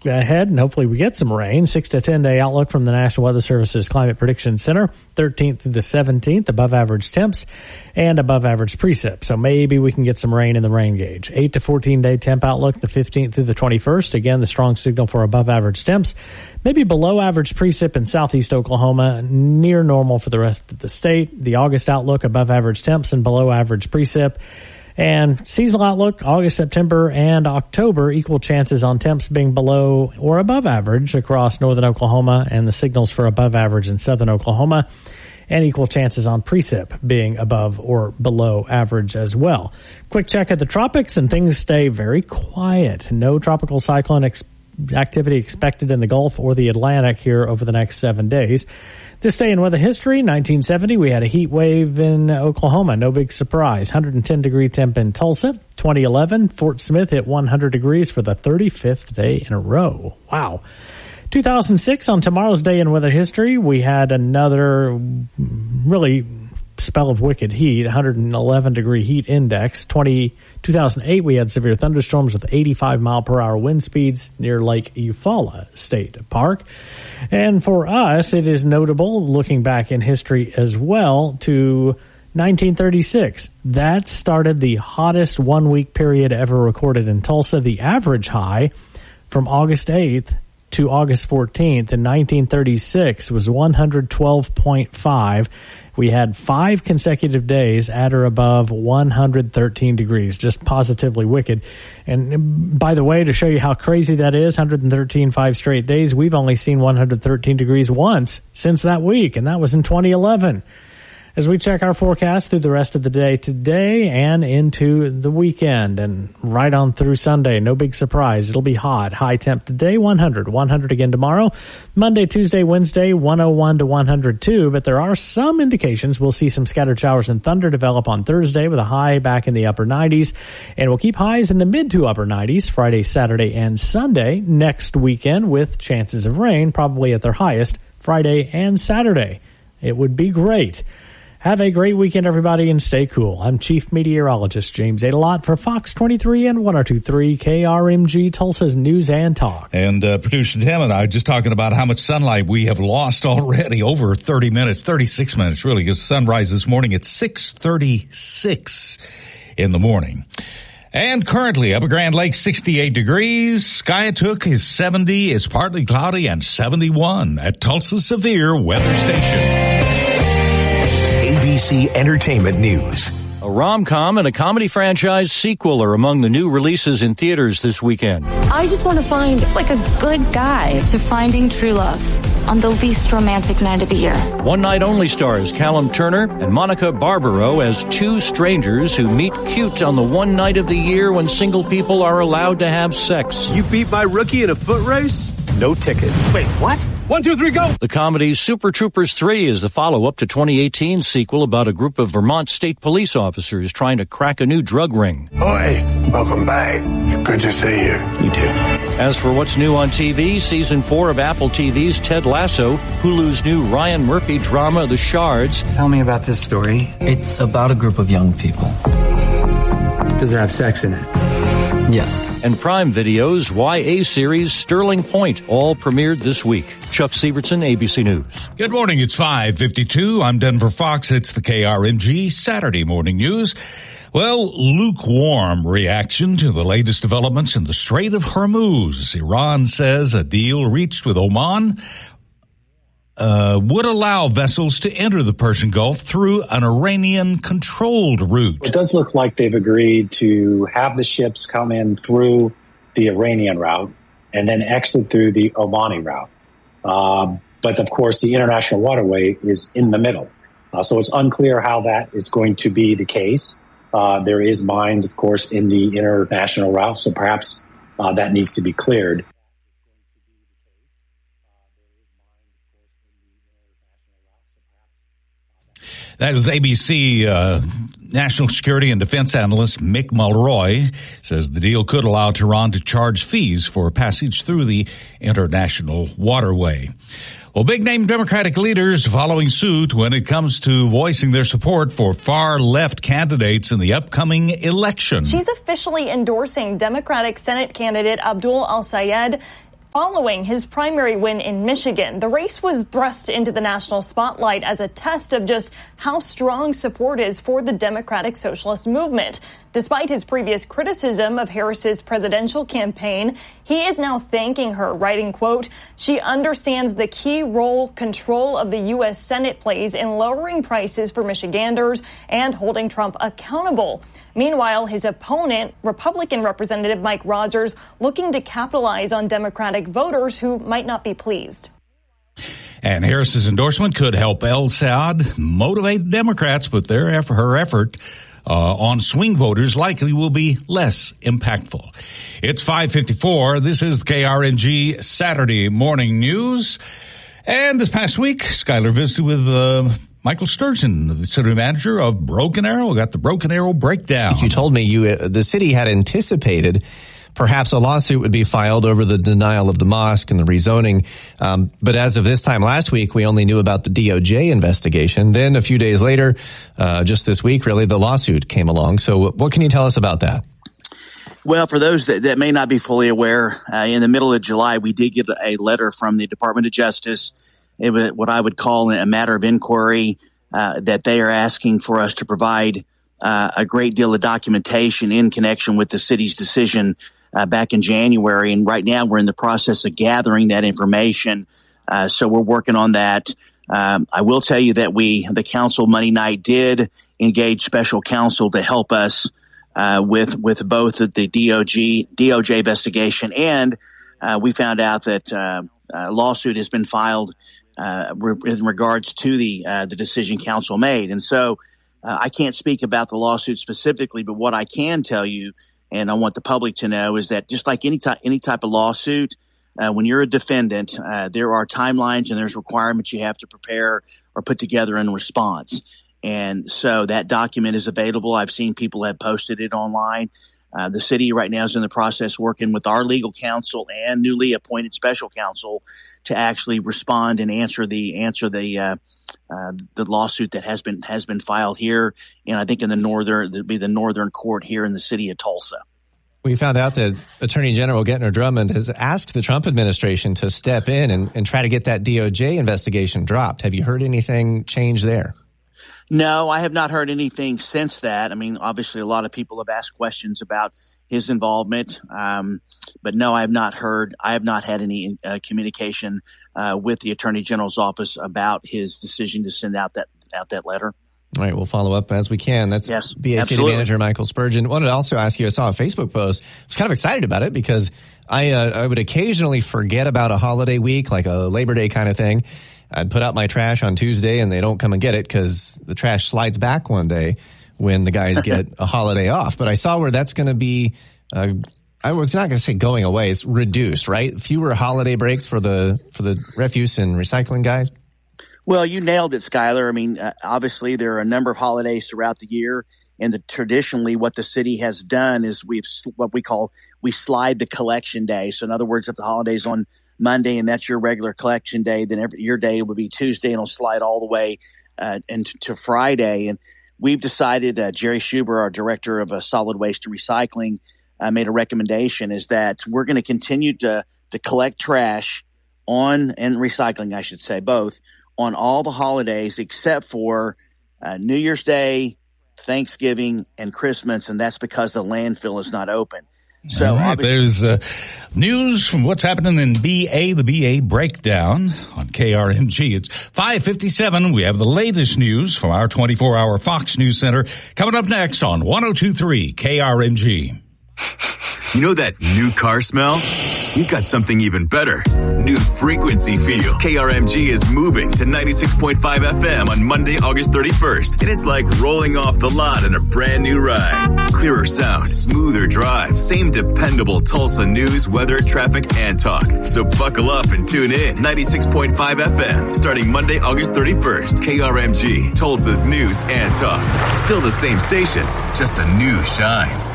ahead, and hopefully we get some rain. 6 to 10 day outlook from the National Weather Service's Climate Prediction Center. 13th through the 17th, above average temps and above average precip. So maybe we can get some rain in the rain gauge. 8 to 14 day temp outlook, the 15th through the 21st. Again, the strong signal for above average temps. Maybe below average precip in southeast Oklahoma, near normal for the rest of the state. The August outlook, above average temps and below average precip. And seasonal outlook, August, September, and October, equal chances on temps being below or above average across northern Oklahoma, and the signals for above average in southern Oklahoma, and equal chances on precip being above or below average as well. Quick check at the tropics, and things stay very quiet. No tropical cyclone activity expected in the Gulf or the Atlantic here over the next 7 days. This day in weather history, 1970, we had a heat wave in Oklahoma. No big surprise. 110-degree temp in Tulsa. 2011, Fort Smith hit 100 degrees for the 35th day in a row. Wow. 2006, on tomorrow's day in weather history, we had another really spell of wicked heat, 111-degree heat index. 2008, we had severe thunderstorms with 85-mile-per-hour wind speeds near Lake Eufaula State Park. And for us, it is notable, looking back in history as well, to 1936. That started the hottest one-week period ever recorded in Tulsa. The average high from August 8th to August 14th in 1936 was 112.5. We had 5 consecutive days at or above 113 degrees, just positively wicked. And by the way, to show you how crazy that is, 113 5 straight days, we've only seen 113 degrees once since that week, and that was in 2011. As we check our forecast through the rest of the day today and into the weekend and right on through Sunday, no big surprise. It'll be hot. High temp today, 100. 100 again tomorrow. Monday, Tuesday, Wednesday, 101 to 102. But there are some indications we'll see some scattered showers and thunder develop on Thursday with a high back in the upper 90s. And we'll keep highs in the mid to upper 90s Friday, Saturday, and Sunday next weekend with chances of rain probably at their highest Friday and Saturday. It would be great. Have a great weekend, everybody, and stay cool. I'm Chief Meteorologist James Adelot for Fox 23 and 102.3 KRMG, Tulsa's News and Talk. And Producer Tim and I just talking about how much sunlight we have lost already, over 30 minutes, 36 minutes, really, because sunrise this morning at 6:36 in the morning. And currently, Upper Grand Lake, 68 degrees. Skiatook is 70. It's partly cloudy and 71 at Tulsa's Severe Weather Station. ABC Entertainment News. A rom-com and a comedy franchise sequel are among the new releases in theaters this weekend. I just want to find like a good guy to finding true love on the least romantic night of the year. One Night Only stars Callum Turner and Monica Barbaro as two strangers who meet cute on the one night of the year when single people are allowed to have sex. You beat my rookie in a foot race? No ticket. Wait, what? 1, 2, 3, go! The comedy Super Troopers 3 is the follow-up to 2018's sequel about a group of Vermont state police officers trying to crack a new drug ring. Oi, welcome back. It's good to see you. You too. As for what's new on TV, Season 4 of Apple TV's Ted Lasso, Hulu's new Ryan Murphy drama The Shards. Tell me about this story. It's about a group of young people. Does it have sex in it? Yes. And Prime Video's YA series Sterling Point, all premiered this week. Chuck Sievertson, ABC News. Good morning. It's 5:52. I'm Denver Fox. It's the KRMG Saturday Morning News. Well, lukewarm reaction to the latest developments in the Strait of Hormuz. Iran says a deal reached with Oman would allow vessels to enter the Persian Gulf through an Iranian-controlled route. It does look like they've agreed to have the ships come in through the Iranian route and then exit through the Omani route. But, of course, the international waterway is in the middle. So it's unclear how that is going to be the case. There is mines, of course, in the international route, so perhaps that needs to be cleared. That was ABC National Security and Defense Analyst Mick Mulroy. Says the deal could allow Tehran to charge fees for passage through the international waterway. Well, big-name Democratic leaders following suit when it comes to voicing their support for far-left candidates in the upcoming election. She's officially endorsing Democratic Senate candidate Abdul al-Sayed Following his primary win in Michigan, the race was thrust into the national spotlight as a test of just how strong support is for the Democratic Socialist movement. Despite his previous criticism of Harris's presidential campaign, he is now thanking her, writing, quote, "She understands the key role control of the U.S. Senate plays in lowering prices for Michiganders and holding Trump accountable." Meanwhile, his opponent, Republican Representative Mike Rogers, looking to capitalize on Democratic voters who might not be pleased. And Harris's endorsement could help El Saad motivate Democrats, but her effort on swing voters likely will be less impactful. It's 5:54. This is the KRMG Saturday Morning News. And this past week, Skyler visited with Michael Sturgeon, the city manager of Broken Arrow. We got the Broken Arrow breakdown. You told me the city had anticipated perhaps a lawsuit would be filed over the denial of the mosque and the rezoning. But as of this time last week, we only knew about the DOJ investigation. Then a few days later, just this week, really, the lawsuit came along. So what can you tell us about that? Well, for those that may not be fully aware, in the middle of July, we did get a letter from the Department of Justice. It was what I would call a matter of inquiry, that they are asking for us to provide a great deal of documentation in connection with the city's decision back in January. And right now we're in the process of gathering that information. So we're working on that. I will tell you that the council Monday night did engage special counsel to help us with both the DOJ investigation, and we found out that a lawsuit has been filed in regards to the decision council made. And so I can't speak about the lawsuit specifically, but what I can tell you, and I want the public to know, is that just like any type of lawsuit, when you're a defendant, there are timelines and there's requirements you have to prepare or put together in response. And so that document is available. I've seen people have posted it online. The city right now is in the process working with our legal counsel and newly appointed special counsel to actually respond and answer the lawsuit that has been filed here, and I think in the northern court here in the city of Tulsa. We found out that Attorney General Gentner Drummond has asked the Trump administration to step in and try to get that DOJ investigation dropped. Have you heard anything change there? No, I have not heard anything since that. I mean, obviously a lot of people have asked questions about his involvement. But no, I have not had any communication with the Attorney General's office about his decision to send out that letter. All right, we'll follow up as we can. That's yes, BA absolutely. City Manager Michael Spurgeon. I wanted to also ask you, I saw a Facebook post. I was kind of excited about it because I would occasionally forget about a holiday week, like a Labor Day kind of thing. I'd put out my trash on Tuesday and they don't come and get it because the trash slides back one day when the guys get a holiday off. But I saw where that's going to be, I was not going to say going away. It's reduced, right? Fewer holiday breaks for the refuse and recycling guys. Well, you nailed it, Skyler. I mean, obviously there are a number of holidays throughout the year, and traditionally what the city has done is we slide the collection day. So in other words, if the holiday's on Monday and that's your regular collection day, then your day would be Tuesday and it'll slide all the way to Friday. And we've decided, Jerry Schuber, our director of solid waste and recycling, made a recommendation is that we're going to continue to collect trash and recycling, I should say, both on all the holidays except for New Year's Day, Thanksgiving, and Christmas, and that's because the landfill is not open. So right, there's news from what's happening in the BA breakdown on KRMG. It's 5:57. We have the latest news from our 24-hour Fox News Center coming up next on 102.3 KRMG. You know that new car smell? We've got something even better. New frequency feel. KRMG is moving to 96.5 FM on Monday, August 31st. And it's like rolling off the lot in a brand new ride. Clearer sound, smoother drive, same dependable Tulsa news, weather, traffic, and talk. So buckle up and tune in. 96.5 FM, starting Monday, August 31st. KRMG, Tulsa's news and talk. Still the same station, just a new shine.